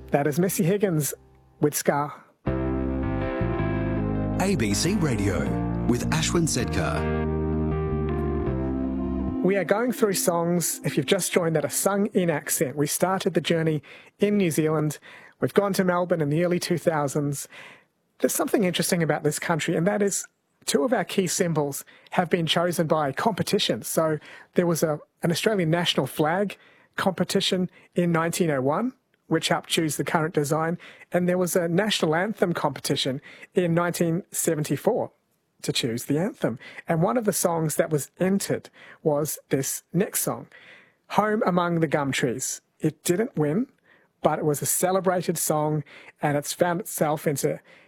That is Missy Higgins with Scar. ABC Radio with Ashwin Sedkar. We are going through songs, if you've just joined, that are sung in accent. We started the journey in New Zealand. We've gone to Melbourne in the early 2000s. There's something interesting about this country, and that is two of our key symbols have been chosen by competition. So there was an Australian national flag competition in 1901, which helped choose the current design, and there was a national anthem competition in 1974 to choose the anthem. And one of the songs that was entered was this next song, Home Among the Gum Trees. It didn't win, but it was a celebrated song, and it's found itself into